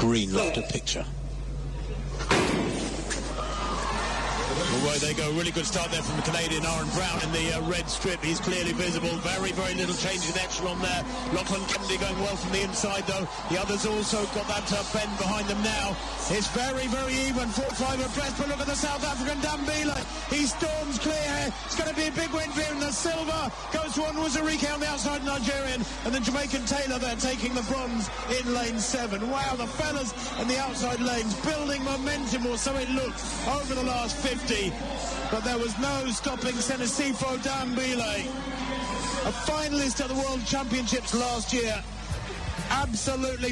green left of picture. Away they go. Really good start there from the Canadian Aaron Brown in the red strip. He's clearly visible. Very, very little change in echelon there. Lachlan Kennedy going well from the inside, though. The others also got that bend behind them now. It's very, very even. 4-5 abreast, but look at the South African Dan Bealey. He storms clear. It's going to be a big win for him. The silver goes to Onwuzurike on the outside, Nigerian, and the Jamaican Taylor there taking the bronze in lane 7. Wow, the fellas in the outside lanes building momentum, or so it looked, over the last 50. But there was no stopping Senesifo Dan Bealey, a finalist at the World Championships last year. Absolutely